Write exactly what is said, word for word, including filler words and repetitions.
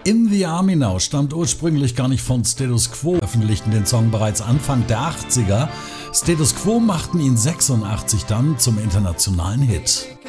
In the Army Now stammt ursprünglich gar nicht von Status Quo, veröffentlichten den Song bereits Anfang der achtziger. Status Quo machten ihn sechsundachtzig dann zum internationalen Hit.